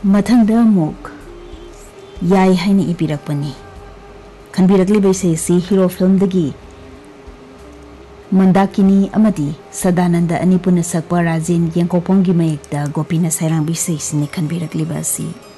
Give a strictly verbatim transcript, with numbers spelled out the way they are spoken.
मथंगदा मुक याई हाइनी इपिरकपनी खनबिरकलिबा इसे सी हीरो फिल्म दगी मंदाकिनी अमदी सदानंद अनिपुन सकपा राजेन येंकोपोंगी मयेक्ता गोपीना सैरांबी से इसने खनबिरकलिबा सी